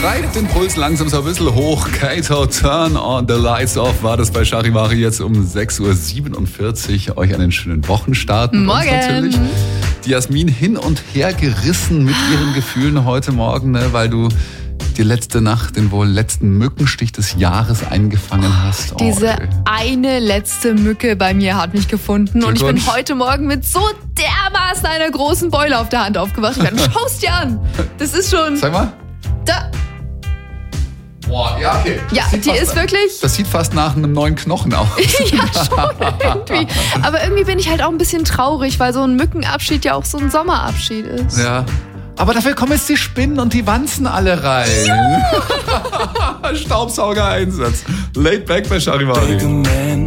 Treibt den Puls langsam so ein bisschen hoch. Kato, turn on the lights off. War das bei Charivari jetzt um 6.47 Uhr. Euch einen schönen Wochenstart. Morgen. Natürlich. Die Jasmin hin und her gerissen mit ihren Gefühlen heute Morgen, ne, weil du die letzte Nacht den wohl letzten Mückenstich des Jahres eingefangen hast. Diese eine letzte Mücke bei mir hat mich gefunden und ich bin heute Morgen mit so dermaßen einer großen Beule auf der Hand aufgewacht. Schau's dir an. Das ist schon... Sag mal. Da. Boah, ja, okay. Ja, die ist wirklich... Das sieht fast nach einem neuen Knochen aus. Ja, schon irgendwie. Aber irgendwie bin ich halt auch ein bisschen traurig, weil so ein Mückenabschied ja auch so ein Sommerabschied ist. Ja. Aber dafür kommen jetzt die Spinnen und die Wanzen alle rein. Staubsauger-Einsatz. Laid back bei Charivari.